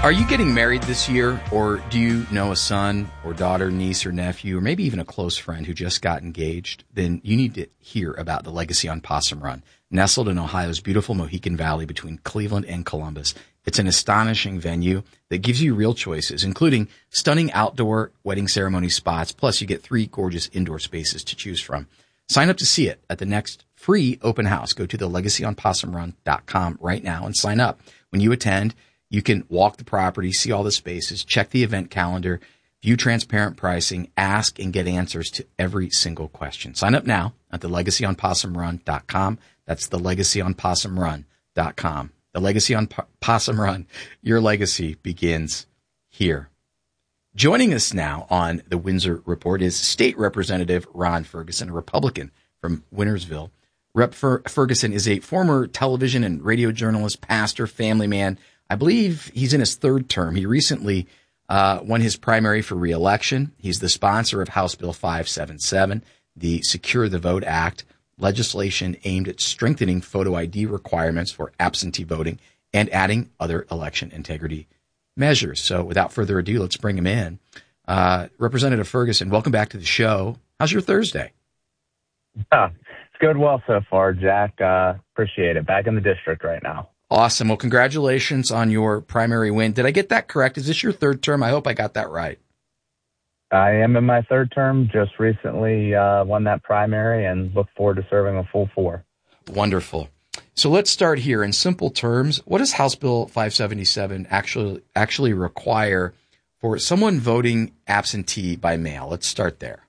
Are you getting married this year, or do you know a son or daughter, niece or nephew, or maybe even a close friend who just got engaged? Then you need to hear about the Legacy on Possum Run. Nestled in Ohio's beautiful Mohican Valley between Cleveland and Columbus, it's an astonishing venue that gives you real choices, including stunning outdoor wedding ceremony spots, plus you get 3 gorgeous indoor spaces to choose from. Sign up to see it at the next free open house. Go to thelegacyonpossumrun.com right now and sign up. When you attend, you can walk the property, see all the spaces, check the event calendar, view transparent pricing, ask and get answers to every single question. Sign up now at thelegacyonpossumrun.com. That's thelegacyonpossumrun.com. The Legacy on Possum Run. Your legacy begins here. Joining us now on the Windsor Report is State Representative Ron Ferguson, a Republican from Wintersville. Rep. Ferguson is a former television and radio journalist, pastor, family man. I believe he's in his 3rd term. He recently won his primary for re-election. He's the sponsor of House Bill 577, the Secure the Vote Act, legislation aimed at strengthening photo ID requirements for absentee voting and adding other election integrity measures. So without further ado, let's bring him in. Representative Ferguson, welcome back to the show. How's your Thursday? It's going well so far, Jack. Appreciate it. Back in the district right now. Awesome. Well, congratulations on your primary win. Did I get that correct? Is this your 3rd term? I hope I got that right. I am in my 3rd term. Just recently won that primary and look forward to serving a full 4. Wonderful. So let's start here. In simple terms, what does House Bill 577 actually require for someone voting absentee by mail? Let's start there.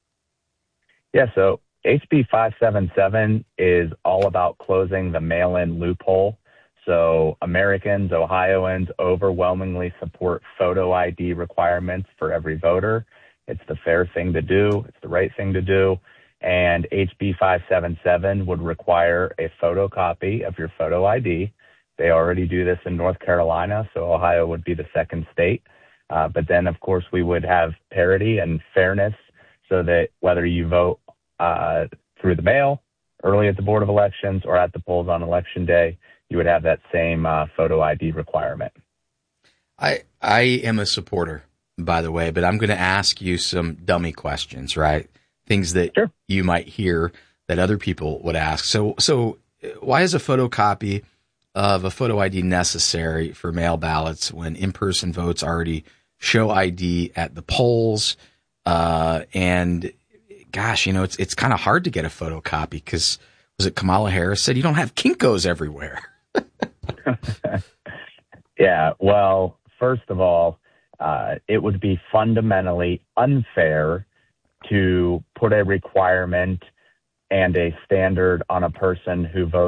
Yeah, so HB 577 is all about closing the mail-in loophole. So Americans, Ohioans overwhelmingly support photo ID requirements for every voter. It's the fair thing to do. It's the right thing to do. And HB 577 would require a photocopy of your photo ID. They already do this in North Carolina, so Ohio would be the 2nd state. But then, of course, we would have parity and fairness so that whether you vote through the mail, early at the Board of Elections, or at the polls on Election Day, you would have that same photo ID requirement. I am a supporter, by the way, but I'm going to ask you some dummy questions, right? Things that Sure. You might hear that other people would ask. So why is a photocopy of a photo ID necessary for mail ballots when in-person votes already show ID at the polls? And gosh, it's kind of hard to get a photocopy because was it Kamala Harris said you don't have Kinkos everywhere? Yeah, well, first of all, it would be fundamentally unfair to put a requirement and a standard on a person who votes